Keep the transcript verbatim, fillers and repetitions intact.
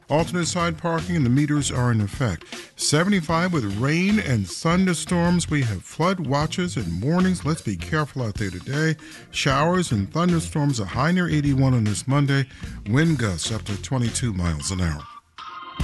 Alternate side parking and the meters are in effect. seventy-five with rain and thunderstorms. We have flood watches and warnings. Let's be careful out there today. Showers and thunderstorms, a high near eighty-one on this Monday. Wind gusts up to twenty-two miles an hour.